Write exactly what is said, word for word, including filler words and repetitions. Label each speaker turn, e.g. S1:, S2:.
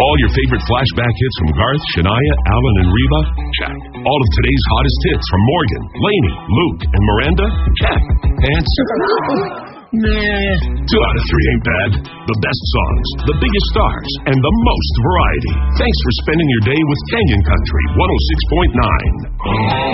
S1: All your favorite flashback hits from Garth, Shania, Alan, and Reba? Check. All of today's hottest hits from Morgan, Lainey, Luke, and Miranda? Check. Answer. Nah. Two out of three ain't bad. The best songs, the biggest stars, and the most variety. Thanks for spending your day with Canyon Country one oh six point nine.